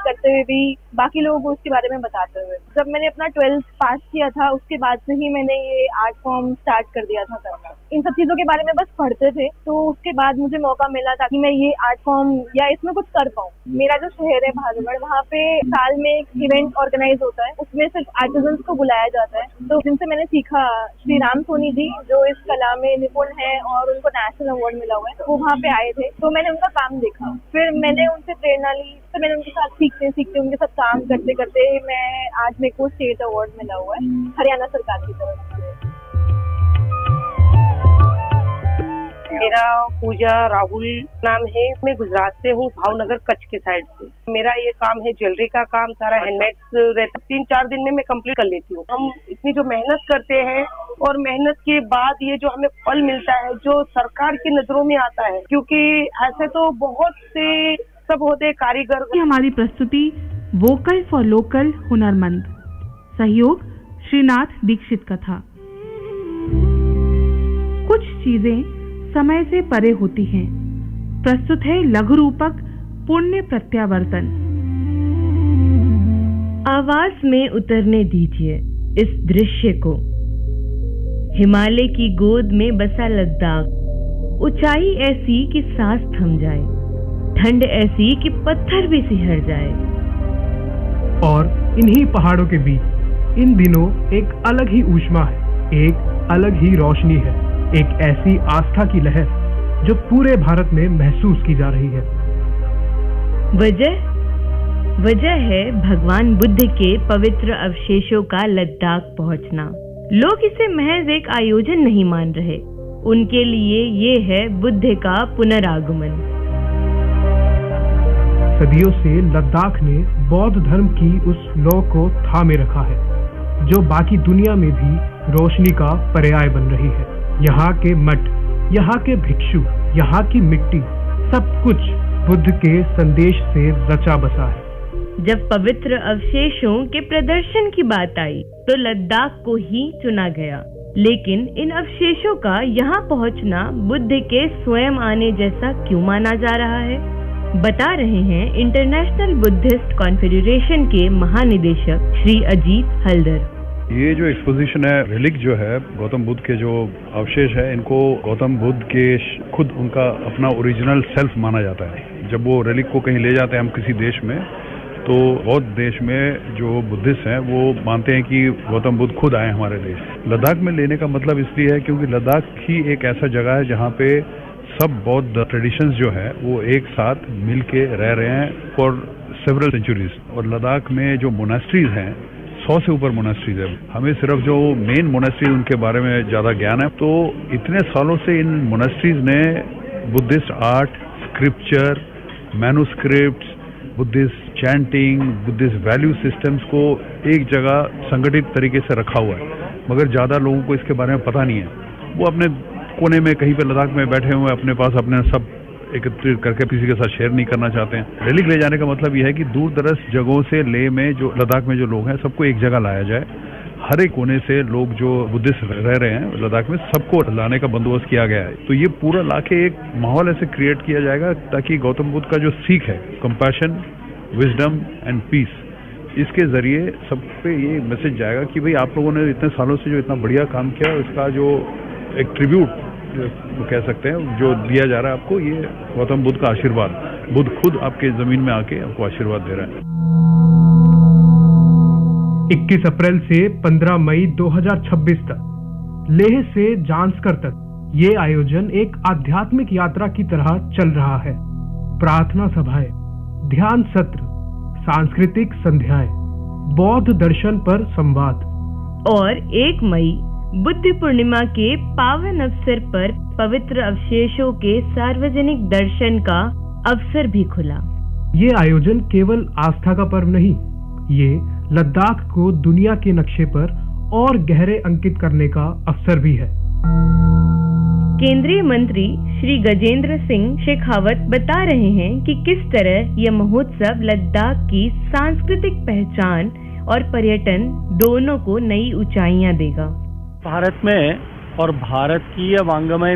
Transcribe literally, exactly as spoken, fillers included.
करते हुए भी बाकी लोगों को उसके बारे में बताते हुए। जब मैंने अपना ट्वेल्थ पास किया था उसके बाद से ही मैंने ये आर्ट फॉर्म स्टार्ट कर दिया था करना। इन सब चीजों के बारे में बस पढ़ते थे, तो उसके बाद मुझे मौका मिला ताकि मैं ये आर्ट फॉर्म या इसमें कुछ कर पाऊँ। मेरा जो शहर है भागलगढ़, वहाँ पे साल में एक इवेंट ऑर्गेनाइज होता है, उसमें सिर्फ आर्टिजन्स को बुलाया जाता है। तो जिनसे मैंने सीखा, श्री राम सोनी जी जो इस कला में निपुण है और उनको नेशनल अवार्ड मिला हुआ है, वो वहाँ पे आए थे, तो मैंने उनका काम देखा। फिर मैंने उनसे प्रेरणा ली, तो मैंने उनके साथ सीखते सीखते उनके साथ काम करते करते मैं आज मेरे को स्टेट अवार्ड मिला हुआ है हरियाणा सरकार की तरफ से। मेरा पूजा राहुल नाम है। मैं गुजरात से हूँ, भावनगर कच्छ के साइड से। मेरा ये काम है ज्वेलरी का काम, सारा हैंडमेड रहता। तीन चार दिन में मैं कंप्लीट कर लेती हूँ। हम इतनी जो मेहनत करते हैं और मेहनत के बाद ये जो हमें फल मिलता है, जो सरकार की नजरों में आता है, क्योंकि ऐसे तो बहुत से सब होते कारीगर। हमारी प्रस्तुति वोकल फॉर लोकल हुनरमंद, सहयोग श्रीनाथ दीक्षित का था। कुछ चीजें समय से परे होती हैं। प्रस्तुत है लघु रूपक पुण्य प्रत्यावर्तन। आवाज में उतरने दीजिए इस दृश्य को। हिमालय की गोद में बसा लद्दाख, ऊंचाई ऐसी कि सांस थम जाए, ठंड ऐसी कि पत्थर भी सिहर जाए। और इन्हीं पहाड़ों के बीच इन दिनों एक अलग ही ऊष्मा है, एक अलग ही रोशनी है, एक ऐसी आस्था की लहर जो पूरे भारत में महसूस की जा रही है। वजह वजह है भगवान बुद्ध के पवित्र अवशेषों का लद्दाख पहुंचना। लोग इसे महज एक आयोजन नहीं मान रहे, उनके लिए ये है बुद्ध का पुनरागमन। सदियों से लद्दाख ने बौद्ध धर्म की उस लौ को थामे रखा है, जो बाकी दुनिया में भी रोशनी का पर्याय बन रही है। यहाँ के मठ, यहाँ के भिक्षु, यहाँ की मिट्टी, सब कुछ बुद्ध के संदेश से रचा बसा है। जब पवित्र अवशेषों के प्रदर्शन की बात आई तो लद्दाख को ही चुना गया, लेकिन इन अवशेषों का यहाँ पहुँचना बुद्ध के स्वयं आने जैसा क्यों माना जा रहा है, बता रहे हैं इंटरनेशनल बुद्धिस्ट कॉन्फेडरेशन के महानिदेशक श्री अजीत हल्दर। ये जो एक्सपोजिशन है, रिलिक जो है गौतम बुद्ध के जो अवशेष है, इनको गौतम बुद्ध के खुद उनका अपना ओरिजिनल सेल्फ माना जाता है। जब वो रिलिक को कहीं ले जाते हैं हम किसी देश में, तो बौद्ध देश में जो बुद्धिस्ट हैं वो मानते हैं कि गौतम बुद्ध खुद आए हमारे देश। लद्दाख में लेने का मतलब इसलिए है क्योंकि लद्दाख ही एक ऐसा जगह है जहाँ पे सब बौद्ध ट्रेडिशंस जो है वो एक साथ मिल के रह रहे हैं फॉर सेवरल सेंचुरीज। और लद्दाख में जो मोनास्ट्रीज हैं, सौ से ऊपर मोनास्ट्रीज है। हमें सिर्फ जो मेन मोनास्ट्रीज उनके बारे में ज्यादा ज्ञान है। तो इतने सालों से इन मोनास्ट्रीज ने Buddhist art, scripture, manuscripts, Buddhist chanting, Buddhist value systems को एक जगह संगठित तरीके से रखा हुआ है, मगर ज्यादा लोगों को इसके बारे में पता नहीं है। वो अपने कोने में कहीं पे लद्दाख में बैठे हुए अपने पास अपने सब एकत्रित करके किसी के साथ शेयर नहीं करना चाहते हैं। रिलिक ले जाने का मतलब यह है कि दूर दराज जगहों से लेह में जो लद्दाख में जो लोग हैं सबको एक जगह लाया जाए। हर एक कोने से लोग जो बुद्धिस्ट रह रहे हैं लद्दाख में, सबको लाने का बंदोबस्त किया गया है। तो ये पूरा लाके एक माहौल ऐसे क्रिएट किया जाएगा ताकि गौतम बुद्ध का जो सीख है, कंपैशन, विजडम एंड पीस, इसके जरिए सब पे ये मैसेज जाएगा कि भाई आप लोगों ने इतने सालों से जो इतना बढ़िया काम किया, उसका जो एक ट्रिब्यूट तो कह सकते हैं जो दिया जा रहा है आपको, ये गौतम बुद्ध का आशीर्वाद। बुद्ध खुद आपके जमीन में आके आपको आशीर्वाद दे रहा है। इक्कीस अप्रैल से पंद्रह मई दो हज़ार छब्बीस तक लेह से जांस्कर तक ये आयोजन एक आध्यात्मिक यात्रा की तरह चल रहा है। प्रार्थना सभाएं, ध्यान सत्र, सांस्कृतिक संध्याएं, बौद्ध दर्शन पर संवाद और एक मई बुद्ध पूर्णिमा के पावन अवसर पर पवित्र अवशेषों के सार्वजनिक दर्शन का अवसर भी खुला। ये आयोजन केवल आस्था का पर्व नहीं, ये लद्दाख को दुनिया के नक्शे पर और गहरे अंकित करने का अवसर भी है। केंद्रीय मंत्री श्री गजेंद्र सिंह शेखावत बता रहे हैं कि किस तरह यह महोत्सव लद्दाख की सांस्कृतिक पहचान और पर्यटन दोनों को नई ऊंचाइयां देगा। भारत में और भारत की वांगमय